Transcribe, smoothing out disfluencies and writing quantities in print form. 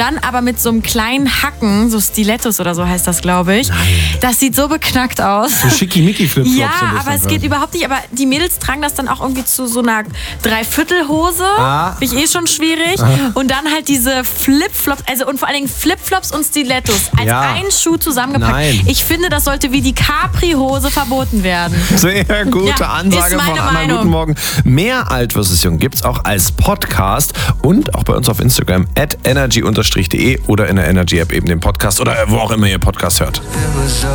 dann aber mit so einem kleinen Hacken, so Stilettos oder so heißt das, glaube ich. Nein. Das sieht so beknackt aus. So schickimicki-Flipflops. Ja, aber es geht überhaupt nicht. Aber die Mädels tragen das dann auch irgendwie zu so einer Dreiviertelhose. Finde ich schon schwierig. Und dann halt diese Flipflops, also und vor allen Dingen Flipflops und Stilettos als ein Schuh zusammengepackt. Nein. Ich finde, das sollte wie die Capri-Hose verboten werden. Sehr gute Ansage von Anna. Meinung. Guten Morgen. Mehr Alt vs. Jung gibt's auch als Podcast und auch bei uns auf Instagram @energy_de oder in der Energy App eben den Podcast oder wo auch immer ihr Podcast hört.